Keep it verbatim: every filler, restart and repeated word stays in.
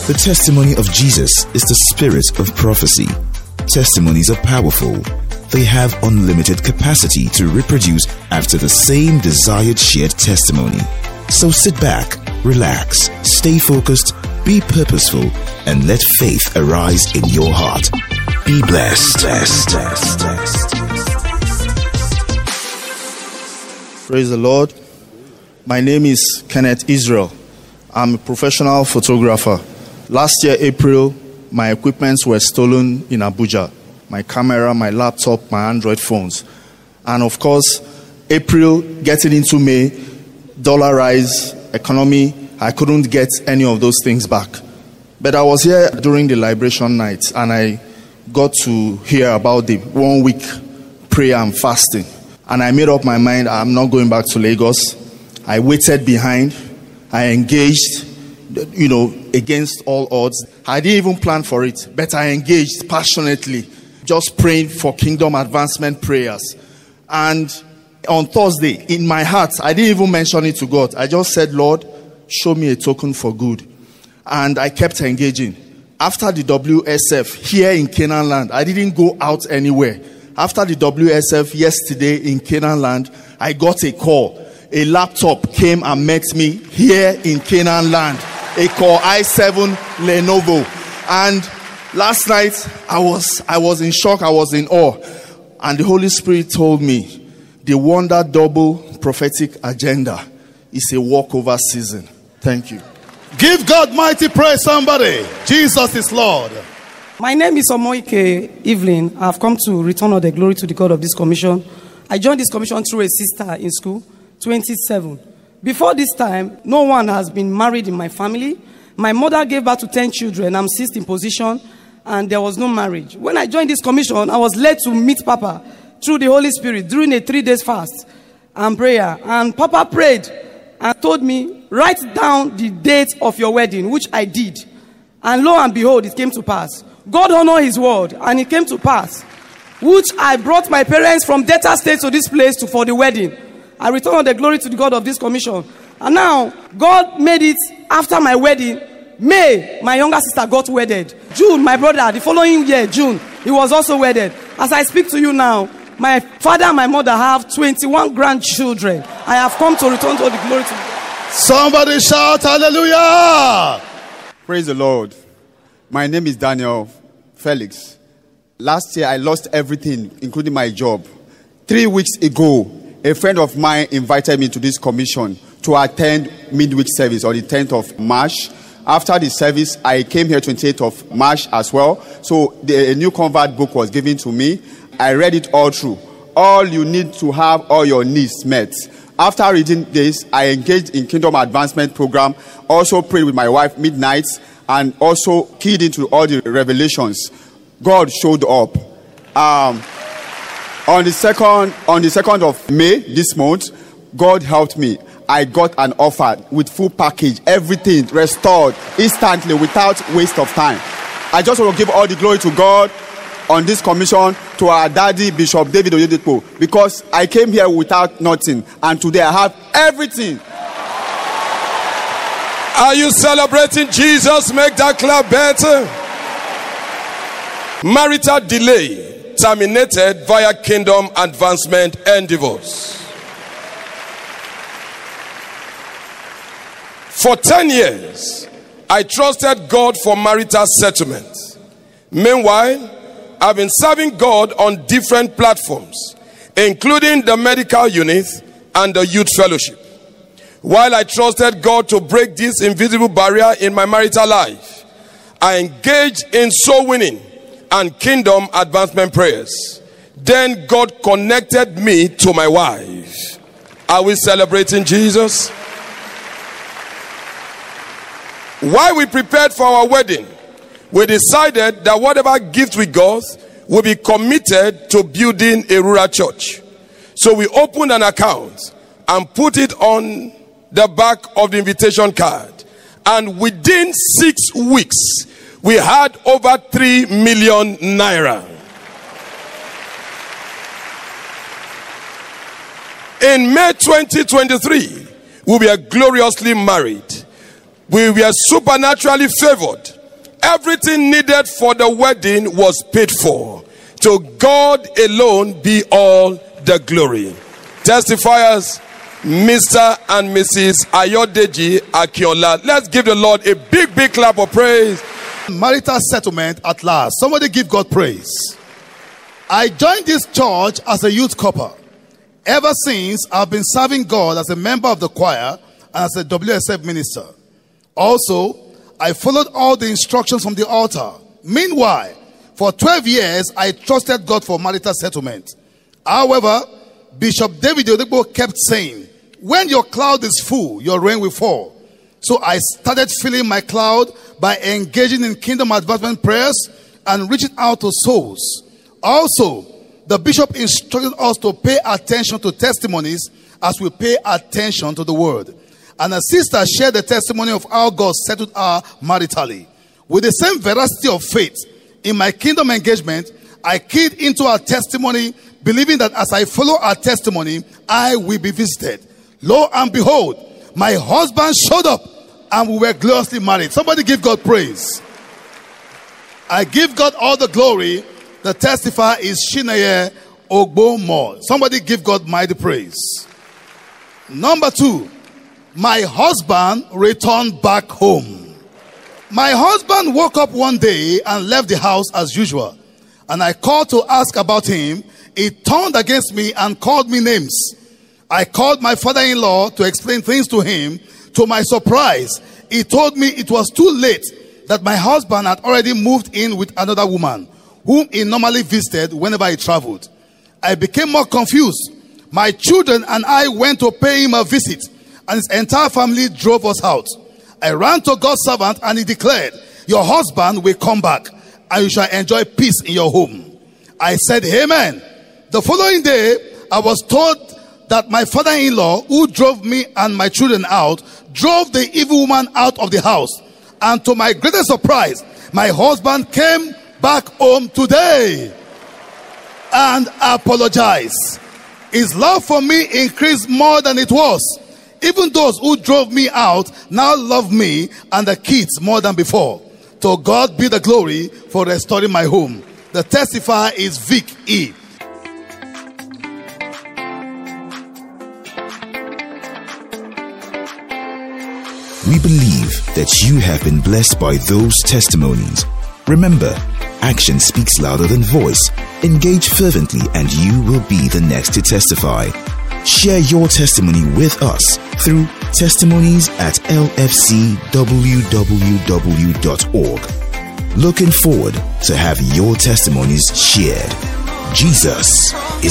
The testimony of Jesus is the spirit of prophecy. Testimonies are powerful. They have unlimited capacity to reproduce after the same desired shared testimony. So sit back, relax, stay focused, be purposeful, and let faith arise in your heart. Be blessed. blessed, blessed, blessed. Praise the Lord. My name is Kenneth Israel. I'm a professional photographer. Last year, April, my equipments were stolen in Abuja. My camera, my laptop, my Android phones. And of course, April, getting into May, dollar rise, economy, I couldn't get any of those things back. But I was here during the liberation night, and I got to hear about the one week prayer and fasting. And I made up my mind, I'm not going back to Lagos. I waited behind. I engaged, you know, against all odds. I didn't even plan for it, but I engaged passionately, just praying for kingdom advancement prayers. And on Thursday, in my heart, I didn't even mention it to God. I just said, Lord, show me a token for good. And I kept engaging. After the W S F here in Canaan land, I didn't go out anywhere. After the W S F yesterday in Canaan land, I got a call. A laptop came and met me here in Canaan land. A Core i seven Lenovo. And last night, I was I was in shock. I was in awe. And the Holy Spirit told me, the Wonder Double prophetic agenda is a walkover season. Thank you. Give God mighty praise, somebody. Jesus is Lord. My name is Omoike Evelyn. I've come to return all the glory to the God of this commission. I joined this commission through a sister in school, twenty-seven. Before this time, no one has been married in my family. My mother gave birth to ten children. I'm sixth in position, and there was no marriage. When I joined this commission, I was led to meet Papa through the Holy Spirit during a three days fast and prayer. And Papa prayed and told me, write down the date of your wedding, which I did. And lo and behold, it came to pass. God honored his word, and it came to pass, which I brought my parents from Delta State to this place to, for the wedding. I return all the glory to the God of this commission. And now, God made it after my wedding. May, my younger sister got wedded. June, my brother, the following year, June, he was also wedded. As I speak to you now, my father and my mother have twenty-one grandchildren. I have come to return all the glory to God. Somebody shout hallelujah! Praise the Lord. My name is Daniel Felix. Last year, I lost everything, including my job. Three weeks ago, a friend of mine invited me to this commission to attend midweek service on the tenth of March. After the service, I came here twenty-eighth of March as well. So the, a new convert book was given to me. I read it all through. All you need to have all your needs met. After reading this, I engaged in Kingdom Advancement Program. Also prayed with my wife midnight, and also keyed into all the revelations. God showed up. Um, on the second, on the second of May this month, God helped me. I got an offer with full package, everything restored instantly without waste of time. I just want to give all the glory to God on this commission, to our daddy, Bishop David Oyedepo, because I came here without nothing, and today I have everything. Are you celebrating Jesus? Make that clap better. Marital delay terminated via kingdom advancement endeavors. For ten years, I trusted God for marital settlement. Meanwhile, I've been serving God on different platforms, including the medical unit and the youth fellowship. While I trusted God to break this invisible barrier in my marital life, I engaged in soul winning and kingdom advancement prayers. Then God connected me to my wife. Are we celebrating Jesus? While we prepared for our wedding, we decided that whatever gift we got will be committed to building a rural church. So we opened an account and put it on the back of the invitation card. And within six weeks, we had over three million naira. In May twenty twenty-three, we were gloriously married. We were supernaturally favored. Everything needed for the wedding was paid for. To God alone be all the glory. Testifiers, Mister and Missus Ayodeji Akinola. Let's give the Lord a big, big clap of praise. Marital settlement at last. Somebody give God praise. I joined this church as a youth couple. Ever since, I've been serving God as a member of the choir and as a W S F minister. Also, I followed all the instructions from the altar. Meanwhile, for twelve years, I trusted God for marital settlement. However, Bishop David Oyedepo kept saying, when your cloud is full, your rain will fall. So I started filling my cloud by engaging in kingdom advancement prayers and reaching out to souls. Also, the bishop instructed us to pay attention to testimonies as we pay attention to the word. And a sister shared the testimony of how God settled her maritally. With the same veracity of faith, in my kingdom engagement, I keyed into her testimony, believing that as I follow her testimony, I will be visited. Lo and behold, my husband showed up and we were gloriously married. Somebody give God praise. I give God all the glory. The testifier is Shinaye Ogbomo. Somebody give God mighty praise. Number two, my husband returned back home. My husband woke up one day and left the house as usual. And I called to ask about him. He turned against me and called me names. I called my father-in-law to explain things to him. To my surprise, he told me it was too late, that my husband had already moved in with another woman, whom he normally visited whenever he traveled. I became more confused. My children and I went to pay him a visit, and his entire family drove us out. I ran to God's servant and he declared, your husband will come back and you shall enjoy peace in your home. I said, amen. The following day, I was told that my father-in-law, who drove me and my children out, drove the evil woman out of the house. And to my greatest surprise, my husband came back home today and apologized. His love for me increased more than it was. Even those who drove me out now love me and the kids more than before. To God be the glory for restoring my home. The testifier is Vic E. We believe that you have been blessed by those testimonies. Remember, action speaks louder than voice. Engage fervently and you will be the next to testify. Share your testimony with us through testimonies at l f c w w w dot org. Looking forward to have your testimonies shared. Jesus is